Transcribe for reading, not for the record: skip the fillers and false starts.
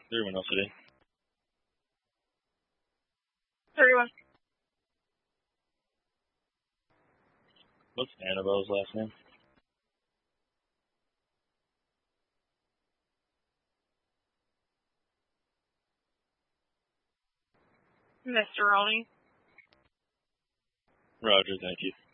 Everyone else today. 31. What's Annabelle's last name? Mr. Roney. Roger, thank you.